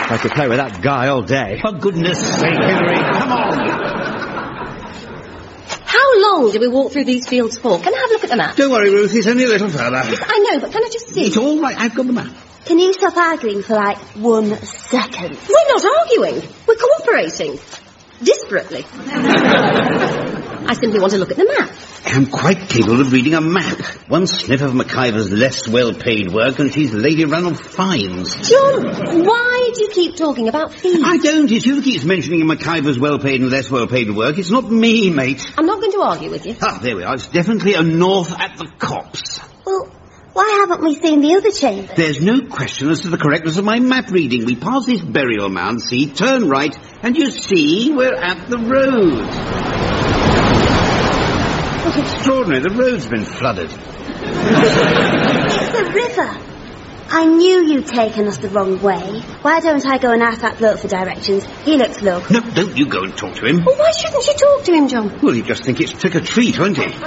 I could play with that guy all day. For goodness sake, Hilary, come on! How long did we walk through these fields for? Can I have a look at the map? Don't worry, Ruth, it's only a little further. Yes, I know, but can I just see? It's all right, I've got the map. Can you stop arguing for, 1 second? We're not arguing. We're cooperating. Disparately. I simply want to look at the map. I'm quite capable of reading a map. One sniff of McIver's less well-paid work and she's Lady Ranulph Fiennes. John, why do you keep talking about fees? I don't. It's you who keeps mentioning McIver's well-paid and less well-paid work. It's not me, mate. I'm not going to argue with you. Ah, there we are. It's definitely a north at the copse. Well, why haven't we seen the other chambers? There's no question as to the correctness of my map reading. We pass this burial mound, see, turn right, and you see we're at the road. What's extraordinary? The road's been flooded. It's the river. I knew you'd taken us the wrong way. Why don't I go and ask that bloke for directions? He looks local. No, don't you go and talk to him. Well, why shouldn't you talk to him, John? Well, he'd just think it's trick-or-treat, won't he?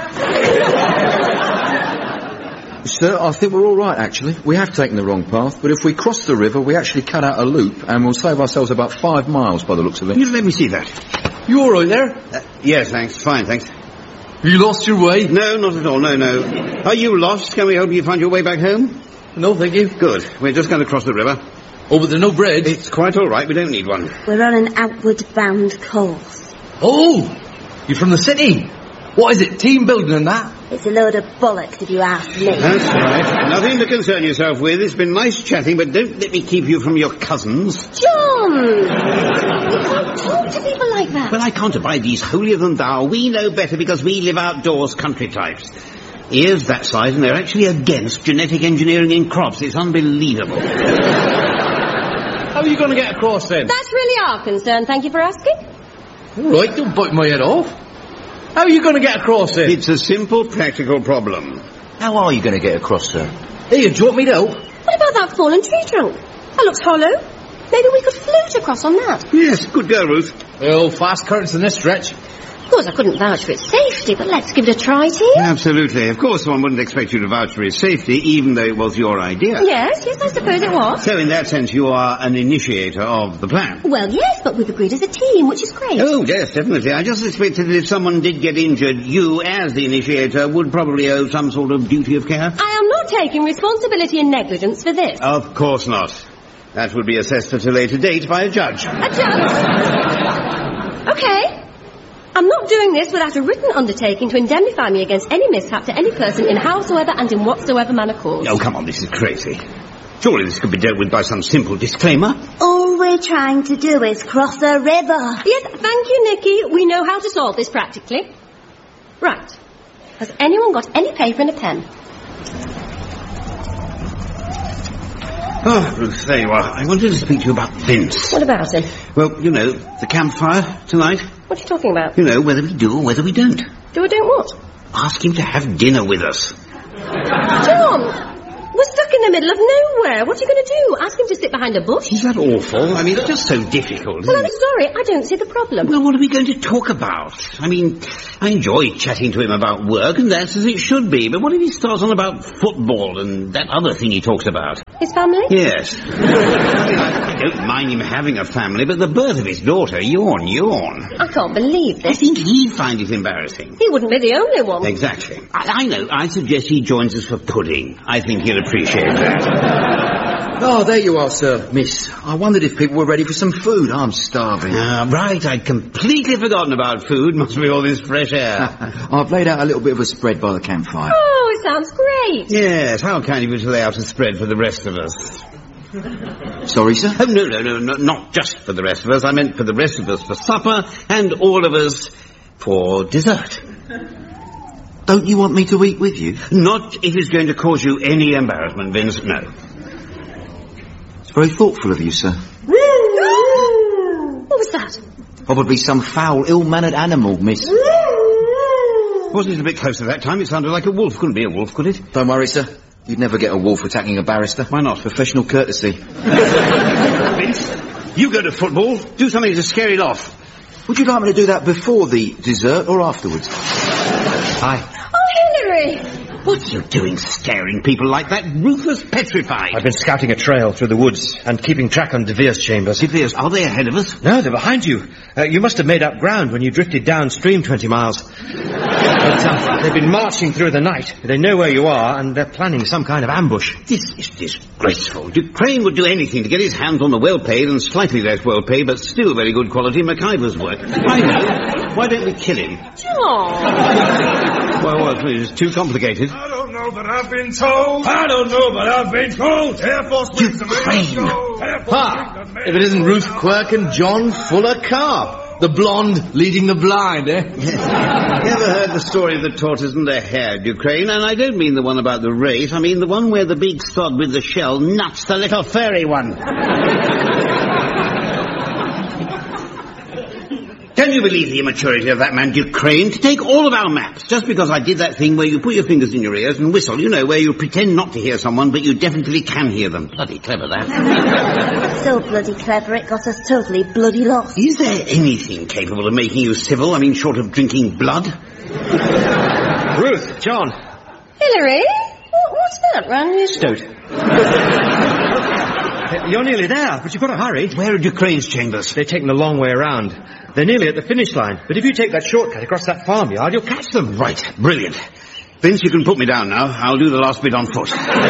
Sir, I think we're all right, actually. We have taken the wrong path, but if we cross the river, we actually cut out a loop, and we'll save ourselves about 5 miles by the looks of it. You let me see that. You all right there? Yes, thanks. Fine, thanks. You lost your way? No, not at all. No. Are you lost? Can we help you find your way back home? No, thank you. Good. We're just going to cross the river. Oh, but there's no bread. It's quite all right. We don't need one. We're on an outward-bound course. Oh! You're from the city? What is it, team building and that? It's a load of bollocks, if you ask me. That's right. Nothing to concern yourself with. It's been nice chatting, but don't let me keep you from your cousins. John! You can't talk to people like that. Well, I can't abide these holier-than-thou. We know better because we live outdoors country types. Ears that size, and they're actually against genetic engineering in crops. It's unbelievable. How are you going to get across then? That's really our concern. Thank you for asking. All right, don't bite my head off. How are you going to get across then? It's a simple, practical problem. How are you going to get across, sir? Here, do you want me to help? What about that fallen tree trunk? That looks hollow. Maybe we could float across on that. Yes, good girl, Ruth. Oh, fast currents in this stretch. Of course, I couldn't vouch for its safety, but let's give it a try, Tim. Absolutely. Of course, one wouldn't expect you to vouch for his safety, even though it was your idea. Yes, I suppose it was. So in that sense, you are an initiator of the plan. Well, yes, but we've agreed as a team, which is great. Oh, yes, definitely. I just suspected that if someone did get injured, you, as the initiator, would probably owe some sort of duty of care. I am not taking responsibility and negligence for this. Of course not. That would be assessed at a later date by a judge. A judge? Okay. I'm not doing this without a written undertaking to indemnify me against any mishap to any person in howsoever and in whatsoever manner caused. Oh, come on, this is crazy. Surely this could be dealt with by some simple disclaimer. All we're trying to do is cross a river. Yes, thank you, Nicky. We know how to solve this practically. Right. Has anyone got any paper and a pen? Oh, Ruth, there you are. I wanted to speak to you about Vince. What about him? Well, you know, the campfire tonight. What are you talking about? You know, whether we do or whether we don't. Do or don't what? Ask him to have dinner with us. John! We're stuck in the middle of nowhere. What are you going to do? Ask him to sit behind a bush? Is that awful? I mean, it's just so difficult. Well, I'm sorry. I don't see the problem. Well, what are we going to talk about? I mean, I enjoy chatting to him about work, and that's as it should be. But what if he starts on about football and that other thing he talks about? His family? Yes. I don't mind him having a family, but the birth of his daughter, yawn. I can't believe I this. think he'd find it embarrassing. He wouldn't be the only one. Exactly. I know. I suggest he joins us for pudding. I think he'll appreciate that. Oh, there you are, sir, miss. I wondered if people were ready for some food. I'm starving. Right. I'd completely forgotten about food. Must be all this fresh air. I've laid out a little bit of a spread by the campfire. Oh, it sounds great. Yes. How kind of you to lay out a spread for the rest of us. Sorry, sir? Oh, no, not just for the rest of us. I meant for the rest of us for supper and all of us for dessert. Don't you want me to eat with you? Not if it's going to cause you any embarrassment, Vince, no. It's very thoughtful of you, sir. What was that? Probably some foul, ill-mannered animal, miss. Wasn't it a bit closer that time? It sounded like a wolf. Couldn't be a wolf, could it? Don't worry, sir. You'd never get a wolf attacking a barrister. Why not? Professional courtesy. Vince, you go to football. Do something to scare it off. Would you like me to do that before the dessert or afterwards? Hi. Oh, Hilary! What are you doing staring people like that? Ruthless petrified. I've been scouting a trail through the woods and keeping track on De Vere's chambers. De Vere's, are they ahead of us? No, they're behind you. You must have made up ground when you drifted downstream 20 miles. But, they've been marching through the night. They know where you are, and they're planning some kind of ambush. This is disgraceful. Crane would do anything to get his hands on the well-paid and slightly less well-paid, but still very good quality MacIver's work. I know. Why don't we kill him? John! Well, it's too complicated. I don't know, but I've been told. I don't know, but I've been told. Air Force Week to Ha! If it isn't Ruth Quirk and John Fuller Carr. The blonde leading the blind, eh? You ever heard the story of the tortoise and the hare, Ducrane? And I don't mean the one about the race. I mean the one where the big sod with the shell nuts the little furry one. Can you believe the immaturity of that man, Ducrane, to take all of our maps just because I did that thing where you put your fingers in your ears and whistle, you know, where you pretend not to hear someone, but you definitely can hear them. Bloody clever, that. So bloody clever, it got us totally bloody lost. Is there anything capable of making you civil? I mean, short of drinking blood? Ruth, John. Hilary? What's that, round your... Stoat. You're nearly there, but you've got to hurry. Where are Ducrane's chambers? They're taking the long way around. They're nearly at the finish line. But if you take that shortcut across that farmyard, you'll catch them. Right, brilliant. Vince, you can put me down now. I'll do the last bit on foot.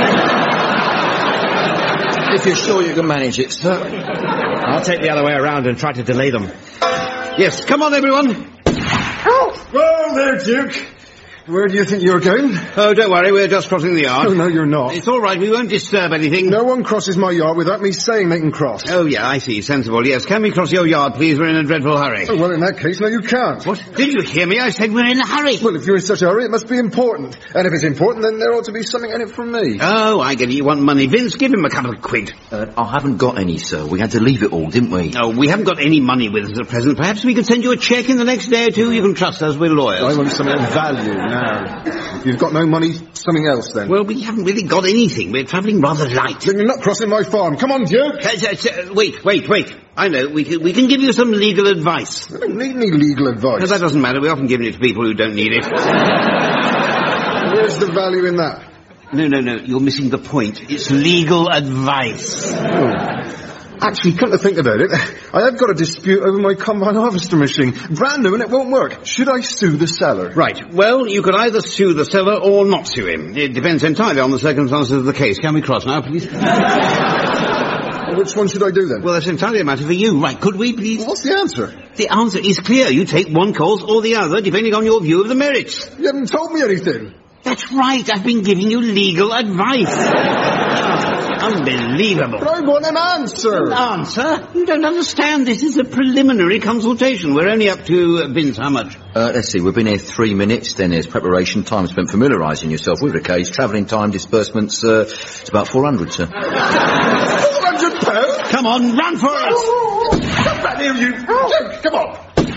If you're sure you can manage it, sir. I'll take the other way around and try to delay them. Yes, come on, everyone. Oh! Well, there, Duke. Where do you think you're going? Oh, don't worry, we're just crossing the yard. Oh, no, you're not. It's all right, we won't disturb anything. No one crosses my yard without me saying they can cross. Oh, yeah, I see. Sensible. Yes, can we cross your yard, please? We're in a dreadful hurry. Oh, well, in that case, no, you can't. What? Did you hear me? I said we're in a hurry. Well, if you're in such a hurry, it must be important. And if it's important, then there ought to be something in it from me. Oh, I get it. You want money. Vince, give him a couple of quid. I haven't got any, sir. We had to leave it all, didn't we? Oh, we haven't got any money with us at present. Perhaps we could send you a cheque in the next day or two. You can trust us. We're lawyers. I want something of value now. If you've got no money, something else then. Well, we haven't really got anything. We're travelling rather light. Then you're not crossing my farm. Come on, Duke. Wait. I know. We can give you some legal advice. I don't need any legal advice. No, that doesn't matter. We often give it to people who don't need it. Where's the value in that? No. You're missing the point. It's legal advice. Actually, come to think about it, I have got a dispute over my combine harvester machine. Brand new and it won't work. Should I sue the seller? Right. Well, you could either sue the seller or not sue him. It depends entirely on the circumstances of the case. Can we cross now, please? Which one should I do then? Well, that's entirely a matter for you. Right, could we, please? Well, what's the answer? The answer is clear. You take one course or the other, depending on your view of the merits. You haven't told me anything. That's right. I've been giving you legal advice. Unbelievable. But I want an answer. An answer? You don't understand. This is a preliminary consultation. We're only up to, Vince, how much? Let's see, we've been here 3 minutes, then there's preparation, time spent familiarising yourself with the case, travelling time, disbursements, it's about 400, sir. £400? Come on, run for it! Come back here, you... Come on.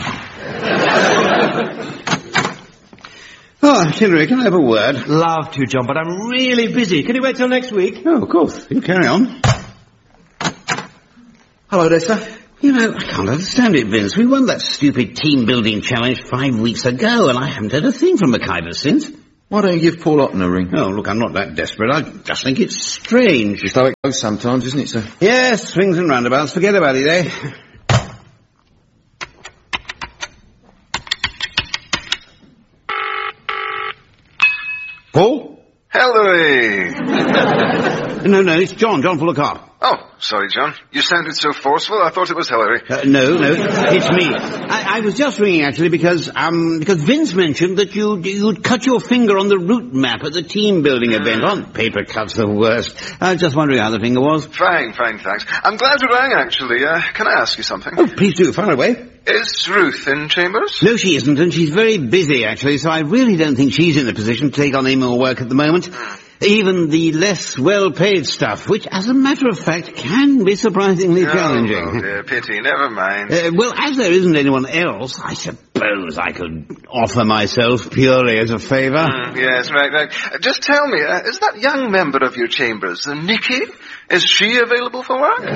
Oh, Hilary, can I have a word? Love to, John, but I'm really busy. Can you wait till next week? Oh, of course. You carry on. Hello there, sir. You know, I can't understand it, Vince. We won that stupid team-building challenge 5 weeks ago, and I haven't heard a thing from MacIver since. Why don't you give Paul Otten a ring? Oh, look, I'm not that desperate. I just think it's strange. Just how it goes sometimes, isn't it, sir? Yes, swings and roundabouts. Forget about it, eh? Paul? Hilary! No, it's John Fuller Carr. Oh, sorry, John. You sounded so forceful, I thought it was Hilary. No, it's me. I was just ringing, actually, because Vince mentioned that you'd cut your finger on the route map at the team-building event. On paper cut's the worst. I was just wondering how the finger was. Fine, thanks. I'm glad you rang, actually. Can I ask you something? Oh, please do. Fire away. Is Ruth in chambers? No, she isn't, and she's very busy, actually, so I really don't think she's in a position to take on any more work at the moment. Even the less well-paid stuff, which, as a matter of fact, can be surprisingly challenging. Oh, dear, pity. Never mind. Well, as there isn't anyone else, I suppose I could offer myself purely as a favour. Yes, right. Just tell me, is that young member of your chambers, Nikki, is she available for work?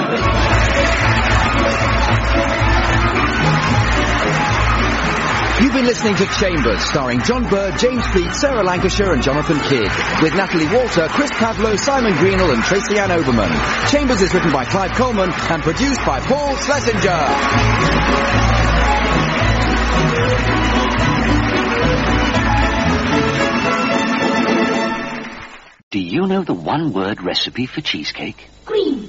Give been listening to Chambers, starring John Bird, James Peake, Sarah Lancashire and Jonathan Kidd, with Natalie Walter, Chris Pavlo, Simon Greenall and Tracy Ann Oberman. Chambers is written by Clive Coleman and produced by Paul Schlesinger. Do you know the one-word recipe for cheesecake? Green.